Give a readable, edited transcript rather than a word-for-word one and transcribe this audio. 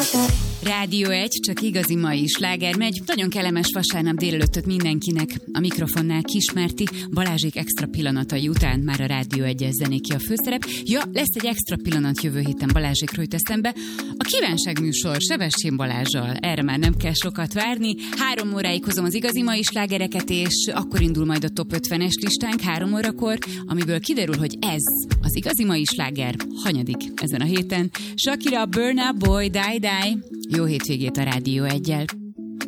Rádió 1, csak igazi mai sláger megy. Nagyon kellemes vasárnap délelőttöt mindenkinek. A mikrofonnál Kismárti, Balázsék extra pillanatai után már a Rádió 1-es zenéki a főszerep. Ja, lesz egy extra pillanat jövő héten Balázsékról jut eszembe. A kívánságműsor Sebestyén Balázssal. Erre már nem kell sokat várni. 3 óráig hozom az igazi mai slágereket, és akkor indul majd a top 50-es listánk 3 órakor, amiből kiderül, hogy ez az igazi mai sláger hanyadik ezen a héten. Shakira, Burna Boy, Die Die. Jó hétvégét a Rádió 1-jel.